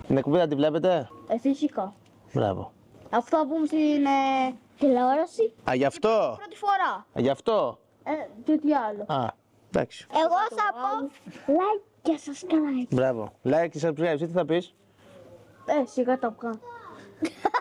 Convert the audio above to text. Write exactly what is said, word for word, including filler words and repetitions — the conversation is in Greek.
Την εκπομπή θα τη βλέπετε? Ε, φυσικά. Μπράβο. Αυτό θα πούμε στην ε, τηλεόραση. Α, γι' αυτό. Πρώτη φορά. Α, γι' αυτό. Ε, τι άλλο. Α, εντάξει. Εγώ θα πω like και subscribe. Μπράβο. Like και subscribe. Εσύ τι θα πεις? Ε, σιγά τα βγάλω.